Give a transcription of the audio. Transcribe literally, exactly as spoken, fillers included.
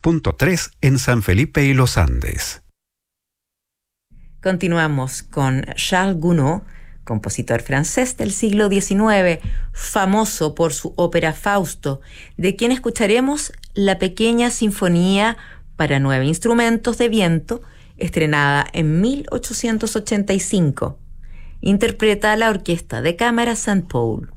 punto tres en San Felipe y Los Andes. Continuamos con Charles Gounod, compositor francés del siglo diecinueve, famoso por su ópera Fausto, de quien escucharemos la pequeña sinfonía para nueve instrumentos de viento, estrenada en mil ochocientos ochenta y cinco. Interpreta la Orquesta de Cámara Saint Paul.